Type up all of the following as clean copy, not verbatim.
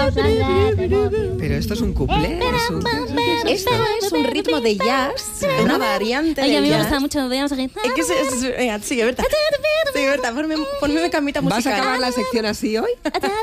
Pero esto es un cuplé. Esto es un ritmo de jazz, una variante Ay, de a mí me jazz. gusta mucho. Veamos aquí. Es que sí, Berta. Sí, Berta, ponme una camita ¿Vas a musical. acabar la sección así hoy?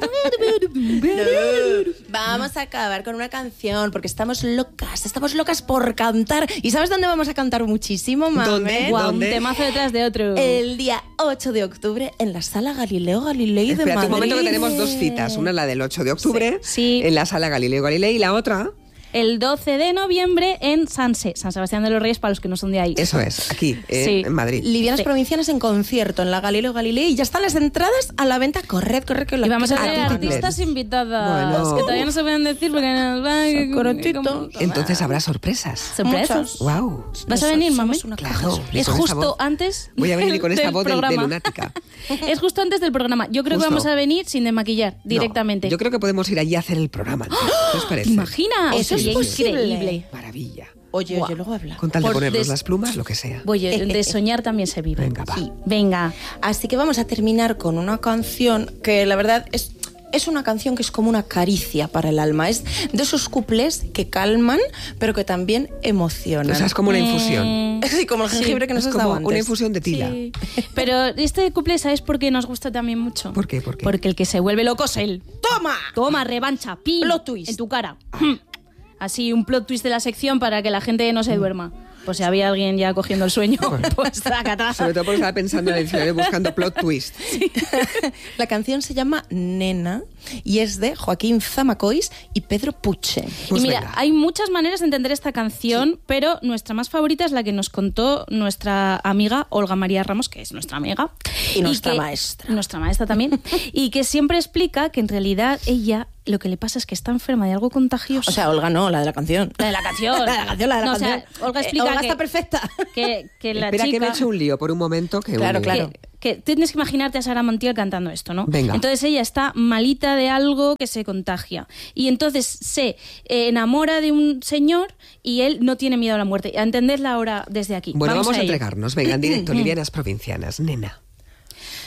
No, vamos a acabar con una canción porque estamos locas por cantar. ¿Y sabes dónde vamos a cantar muchísimo, mame? ¿Dónde? Guau, un ¿Dónde? temazo detrás de otro. El día 8 de octubre en la Sala Galileo Galilei de Espérate Madrid. un momento que tenemos dos citas. Una la del 8 de octubre Sí. en la Sala Galileo Galilei y la otra... El 12 de noviembre en Sanse, San Sebastián de los Reyes, para los que no son de ahí. Eso es, aquí, Sí. en Madrid. Livianas Sí. Provincianas en concierto en la Galileo Galilei y ya están las entradas a la venta. Corred. Que Y vamos a que- tener tú artistas también. invitadas Bueno. que todavía no se pueden decir porque nos van Correctito. Entonces habrá sorpresas. sorpresas. Wow. ¿Vas a venir, mami? Somos una Claro. caja de Y Es con esta justo voz. antes. Voy a venir con esta del voz de programa. lunática. Es justo antes del programa. Yo creo Justo. que vamos a venir sin desmaquillar directamente. No, yo creo que podemos ir allí a hacer el programa. ¿Qué os parece? ¿Te imaginas? Eso es Sería posible. increíble. Maravilla. Oye, Buah. luego habla. Con tal de Por ponernos des- las plumas, lo que sea. Oye, de soñar también se vive. Venga, va. Sí. Venga. Así que vamos a terminar con una canción que la verdad es una canción que es como una caricia para el alma. Es de esos cuplés que calman, pero que también emocionan. O sea, es como una infusión. Sí, como el jengibre que nos Es has dado como antes. una infusión de tila. Sí. Pero este cuplé, ¿sabes por qué nos gusta también mucho? ¿Por qué? ¿Por qué? Porque el que se vuelve loco es él. ¡Toma! Toma, revancha, pin. Plot twist. En tu cara. Así, un plot twist de la sección para que la gente no se duerma. Pues si había alguien ya cogiendo el sueño, pues taca. Sobre todo porque estaba pensando en el diccionario buscando plot twist. La canción se llama Nena y es de Joaquín Zamacois y Pedro Puche. Pues y mira, venga. hay muchas maneras de entender esta canción, pero nuestra más favorita es la que nos contó nuestra amiga Olga María Ramos, que es nuestra amiga. Y nuestra que- maestra. Nuestra maestra también. Y que siempre explica que en realidad ella lo que le pasa es que está enferma de algo contagioso. O sea, Olga no, la de la canción. la de la canción. La de la canción. No, o sea, Olga explica Olga que, está perfecta. que la Espera, chica... que me he hecho un lío por un momento. Claro, claro. Que tienes que imaginarte a Sara Montiel cantando esto, ¿no? Venga. Entonces ella está malita de algo que se contagia. Y entonces se enamora de un señor y él no tiene miedo a la muerte. A entenderla ahora desde aquí. Bueno, vamos a ello. entregarnos. Venga, en directo, livianas provincianas. Nena.